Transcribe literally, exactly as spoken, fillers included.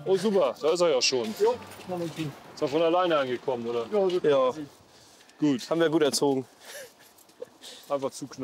Oh super, da ist er ja schon. Jo, ist er von alleine angekommen, oder? Ja, Ja, Gut, haben wir gut erzogen. einfach zuknallen.